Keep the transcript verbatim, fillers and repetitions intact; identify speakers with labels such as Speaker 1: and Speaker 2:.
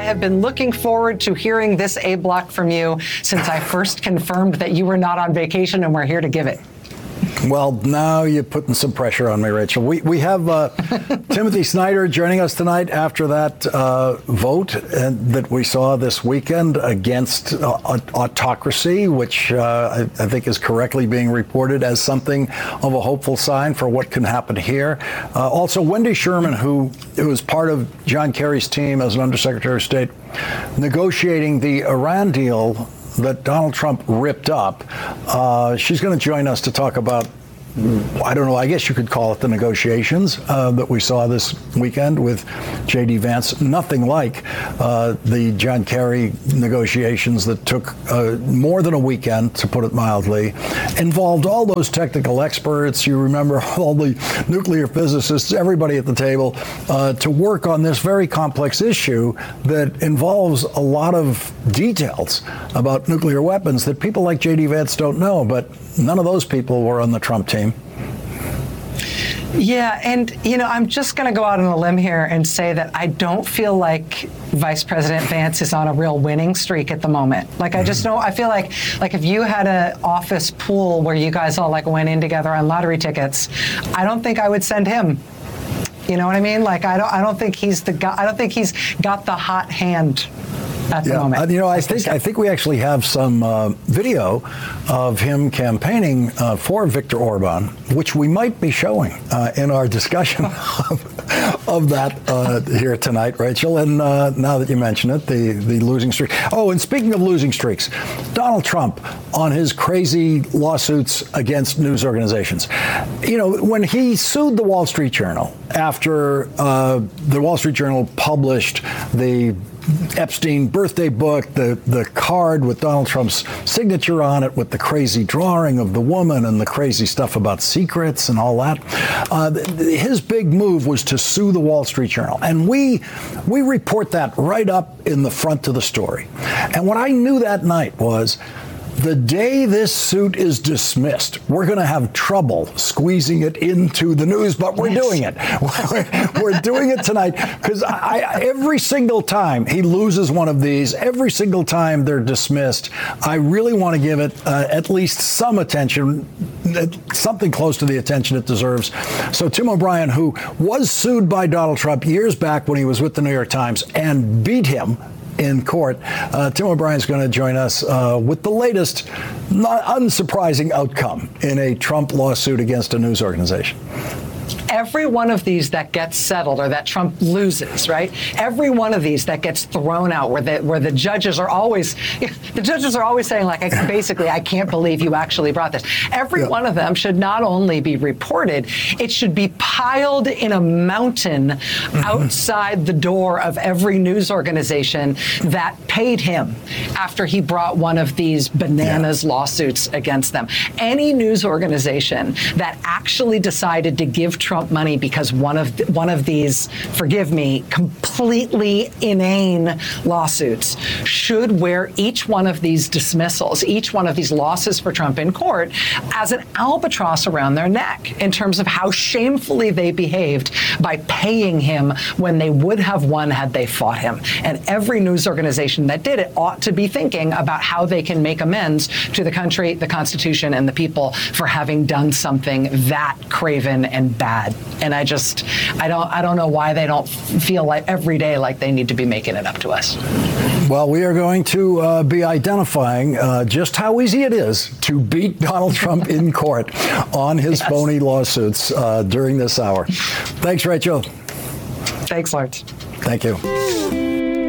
Speaker 1: have been looking forward to hearing this A block from you since I first confirmed that you were not on vacation, and we're here to give it.
Speaker 2: Well, now you're putting some pressure on me, Rachel. We we have uh, Timothy Snyder joining us tonight after that uh, vote uh, that we saw this weekend against uh, autocracy, which uh, I, I think is correctly being reported as something of a hopeful sign for what can happen here. Uh, also, Wendy Sherman, who was part of John Kerry's team as an Undersecretary of State, negotiating the Iran deal that Donald Trump ripped up. Uh, she's going to join us to talk about, I don't know, I guess you could call it the negotiations uh, that we saw this weekend with J D Vance. Nothing like uh, the John Kerry negotiations that took uh, more than a weekend, to put it mildly, involved all those technical experts. You remember all the nuclear physicists, everybody at the table, uh, to work on this very complex issue that involves a lot of details about nuclear weapons that people like J D Vance don't know, but none of those people were on the Trump team.
Speaker 1: Yeah, and, you know, I'm just going to go out on a limb here and say that I don't feel like Vice President Vance is on a real winning streak at the moment. Like, I just don't, I feel like, like if you had an office pool where you guys all, like, went in together on lottery tickets, I don't think I would send him. You know what I mean? Like, I don't, I don't think he's the guy, I don't think he's got the hot hand at the
Speaker 2: yeah,
Speaker 1: moment.
Speaker 2: Uh, you know, I think I think we actually have some uh, video of him campaigning uh, for Viktor Orban, which we might be showing uh, in our discussion of, of that uh, here tonight, Rachel. And uh, now that you mention it, the, the losing streak. Oh, and speaking of losing streaks, Donald Trump on his crazy lawsuits against news organizations. You know, when he sued the Wall Street Journal after uh, the Wall Street Journal published the Epstein birthday book, the, the card with Donald Trump's signature on it with the crazy drawing of the woman and the crazy stuff about secrets and all that. Uh, his big move was to sue the Wall Street Journal. And we we report that right up in the front of the story. And what I knew that night was, the day this suit is dismissed, we're going to have trouble squeezing it into the news, but we're yes. doing it. We're, we're doing it tonight because I, I, every single time he loses one of these, every single time they're dismissed, I really want to give it uh, at least some attention, something close to the attention it deserves. So Tim O'Brien, who was sued by Donald Trump years back when he was with the New York Times and beat him in court. Uh, Tim O'Brien's going to join us uh, with the latest, not unsurprising outcome in a Trump lawsuit against a news organization.
Speaker 1: Every one of these that gets settled or that Trump loses, right? Every one of these that gets thrown out where the where the judges are always, the judges are always saying, like, I, basically, I can't believe you actually brought this. Every yeah. one of them should not only be reported, it should be piled in a mountain mm-hmm. outside the door of every news organization that paid him after he brought one of these bananas yeah. lawsuits against them. Any news organization that actually decided to give Trump money because one of th- one of these, forgive me, completely inane lawsuits should wear each one of these dismissals, each one of these losses for Trump in court as an albatross around their neck in terms of how shamefully they behaved by paying him when they would have won had they fought him. And every news organization that did it ought to be thinking about how they can make amends to the country, the Constitution, and the people for having done something that craven and bad. And I just, I don't, I don't know why they don't feel like every day like they need to be making it up to us.
Speaker 2: Well, we are going to uh, be identifying uh, just how easy it is to beat Donald Trump in court on his yes. phony lawsuits uh, during this hour. Thanks, Rachel.
Speaker 1: Thanks, Lawrence.
Speaker 2: Thank you.